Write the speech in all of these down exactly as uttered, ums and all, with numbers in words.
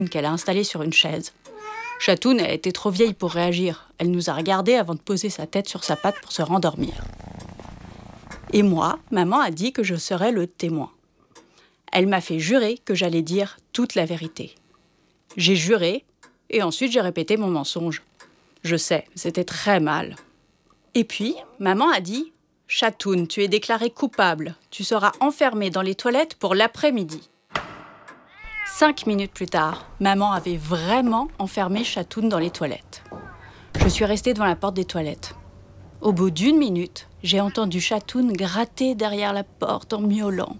qu'elle a installée sur une chaise. Chatoun était trop vieille pour réagir. Elle nous a regardés avant de poser sa tête sur sa patte pour se rendormir. Et moi, maman a dit que je serais le témoin. Elle m'a fait jurer que j'allais dire toute la vérité. J'ai juré, et ensuite j'ai répété mon mensonge. Je sais, c'était très mal. Et puis, maman a dit « Chatoun, tu es déclaré coupable. Tu seras enfermé dans les toilettes pour l'après-midi. » Cinq minutes plus tard, maman avait vraiment enfermé Chatoun dans les toilettes. Je suis restée devant la porte des toilettes. Au bout d'une minute, j'ai entendu Chatoun gratter derrière la porte en miaulant.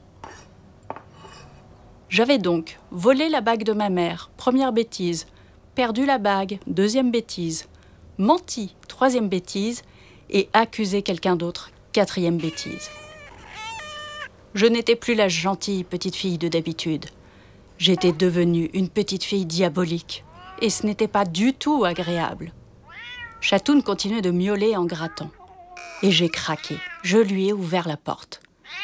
J'avais donc volé la bague de ma mère, première bêtise, perdu la bague, deuxième bêtise, menti, troisième bêtise, et accusé quelqu'un d'autre, quatrième bêtise. Je n'étais plus la gentille petite fille de d'habitude. J'étais devenue une petite fille diabolique, et ce n'était pas du tout agréable. Chatoun continuait de miauler en grattant. Et j'ai craqué. Je lui ai ouvert la porte.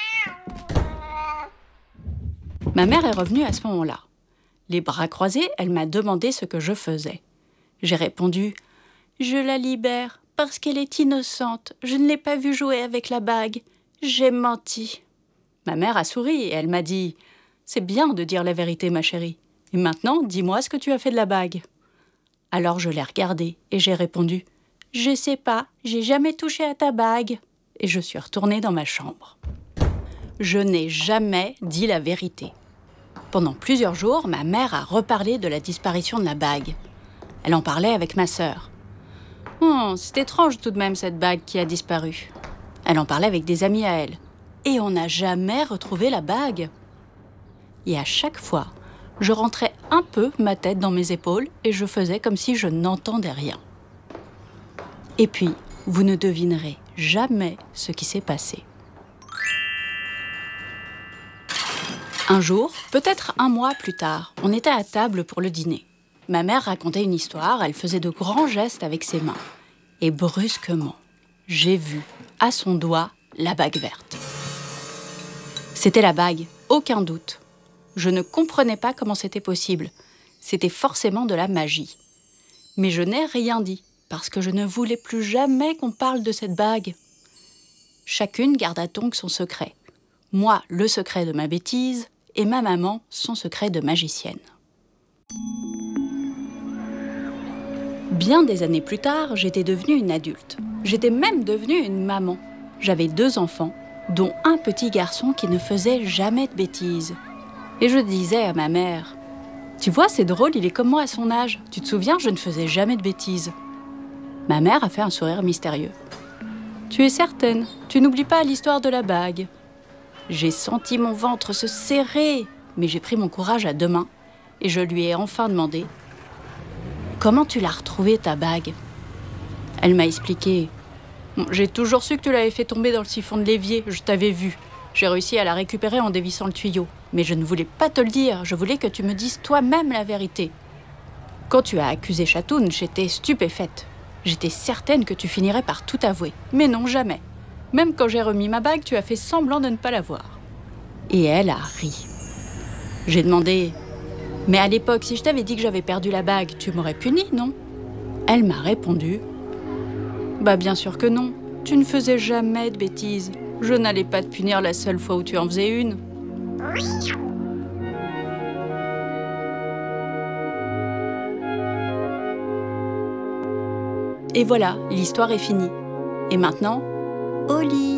Ma mère est revenue à ce moment-là. Les bras croisés, elle m'a demandé ce que je faisais. J'ai répondu « Je la libère parce qu'elle est innocente. Je ne l'ai pas vue jouer avec la bague. J'ai menti. » Ma mère a souri et elle m'a dit « C'est bien de dire la vérité, ma chérie. Et maintenant, dis-moi ce que tu as fait de la bague. » Alors je l'ai regardée et j'ai répondu « Je sais pas, j'ai jamais touché à ta bague. » Et je suis retournée dans ma chambre. Je n'ai jamais dit la vérité. Pendant plusieurs jours, ma mère a reparlé de la disparition de la bague. Elle en parlait avec ma sœur. Oh, c'est étrange tout de même cette bague qui a disparu. Elle en parlait avec des amis à elle. Et on n'a jamais retrouvé la bague. Et à chaque fois, je rentrais un peu ma tête dans mes épaules et je faisais comme si je n'entendais rien. Et puis, vous ne devinerez jamais ce qui s'est passé. Un jour, peut-être un mois plus tard, on était à table pour le dîner. Ma mère racontait une histoire, elle faisait de grands gestes avec ses mains. Et brusquement, j'ai vu, à son doigt, la bague verte. C'était la bague, aucun doute. Je ne comprenais pas comment c'était possible. C'était forcément de la magie. Mais je n'ai rien dit, parce que je ne voulais plus jamais qu'on parle de cette bague. Chacune garda donc son secret. Moi, le secret de ma bêtise, et ma maman, son secret de magicienne. Bien des années plus tard, j'étais devenue une adulte. J'étais même devenue une maman. J'avais deux enfants, dont un petit garçon qui ne faisait jamais de bêtises. Et je disais à ma mère, « Tu vois, c'est drôle, il est comme moi à son âge. Tu te souviens, je ne faisais jamais de bêtises. » Ma mère a fait un sourire mystérieux. « Tu es certaine, tu n'oublies pas l'histoire de la bague. » J'ai senti mon ventre se serrer, mais j'ai pris mon courage à deux mains et je lui ai enfin demandé « Comment tu l'as retrouvée, ta bague ?» Elle m'a expliqué bon, « J'ai toujours su que tu l'avais fait tomber dans le siphon de l'évier, je t'avais vu. J'ai réussi à la récupérer en dévissant le tuyau. Mais je ne voulais pas te le dire, je voulais que tu me dises toi-même la vérité. Quand tu as accusé Chatoun, j'étais stupéfaite. J'étais certaine que tu finirais par tout avouer. Mais non, jamais. Même quand j'ai remis ma bague, tu as fait semblant de ne pas la voir. » Et elle a ri. J'ai demandé « Mais à l'époque, si je t'avais dit que j'avais perdu la bague, tu m'aurais puni, non ?» Elle m'a répondu « Bah bien sûr que non. Tu ne faisais jamais de bêtises. Je n'allais pas te punir la seule fois où tu en faisais une. » Et voilà, l'histoire est finie. Et maintenant, au lit.